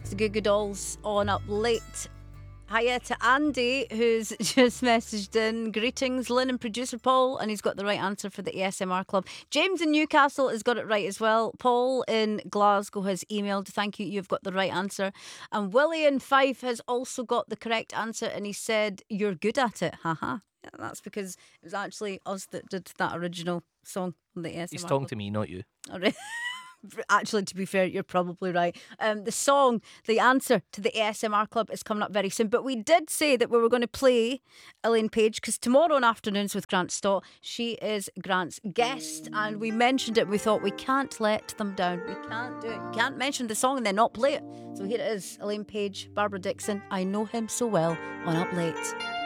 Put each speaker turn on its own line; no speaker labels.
It's the Goo Goo Dolls on Up Late. Hiya to Andy, who's just messaged in. Greetings, Lynn and producer Paul, and he's got the right answer for the ASMR Club. James in Newcastle has got it right as well. Paul in Glasgow has emailed. Thank you, you've got the right answer. And Willie in Fife has also got the correct answer, and he said, "You're good at it." Haha. Yeah, that's because it was actually us that did that original song on the ASMR
He's talking
Club.
to me, not you.
All right. Actually, to be fair, you're probably right. The song, the answer to the ASMR Club is coming up very soon. But we did say that we were going to play Elaine Page because tomorrow on Afternoons with Grant Stott, she is Grant's guest. And we mentioned it and we thought we can't let them down. We can't do it. You can't mention the song and then not play it. So here it is, Elaine Page, Barbara Dixon. I know him so well on Up Late.